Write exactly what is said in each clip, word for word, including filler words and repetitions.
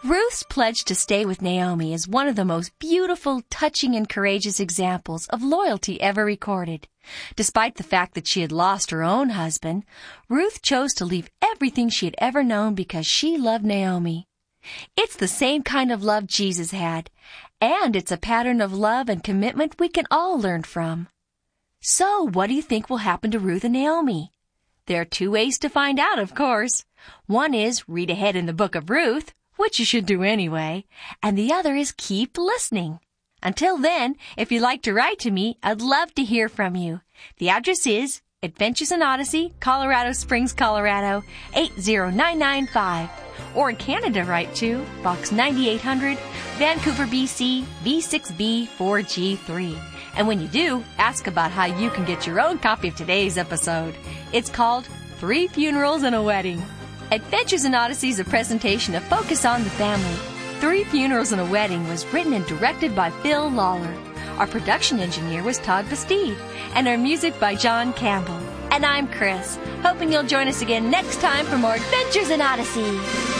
Ruth's pledge to stay with Naomi is one of the most beautiful, touching, and courageous examples of loyalty ever recorded. Despite the fact that she had lost her own husband, Ruth chose to leave everything she had ever known because she loved Naomi. It's the same kind of love Jesus had, and it's a pattern of love and commitment we can all learn from. So, what do you think will happen to Ruth and Naomi? There are two ways to find out, of course. One is read ahead in the book of Ruth, which you should do anyway, and the other is keep listening. Until then, if you'd like to write to me, I'd love to hear from you. The address is Adventures in Odyssey, Colorado Springs, Colorado, eight zero nine nine five. Or in Canada, write to Box ninety-eight hundred, Vancouver, B C, V six B four G three. And when you do, ask about how you can get your own copy of today's episode. It's called Three Funerals and a Wedding. Adventures in Odyssey is a presentation of Focus on the Family. Three Funerals and a Wedding was written and directed by Phil Lawler. Our production engineer was Todd Bastide, and our music by John Campbell. And I'm Chris, hoping you'll join us again next time for more Adventures in Odyssey.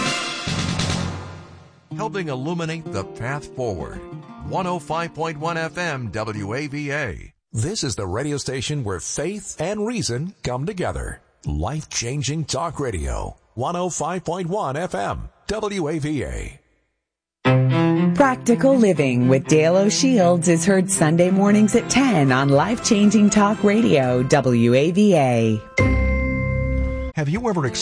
Helping illuminate the path forward. one oh five point one F M W A V A. This is the radio station where faith and reason come together. Life-changing talk radio. one oh five point one F M W A V A. Practical Living with Dale O'Shields is heard Sunday mornings at ten on Life Changing Talk Radio, W A V A. Have you ever